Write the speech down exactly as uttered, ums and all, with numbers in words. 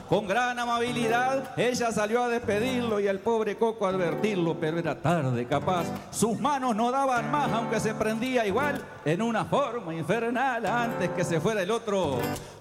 Con gran amabilidad ella salió a despedirlo y el pobre Coco a advertirlo, pero era tarde capaz. Sus manos no daban más, aunque se prendía igual en una forma infernal antes que se fuera el otro.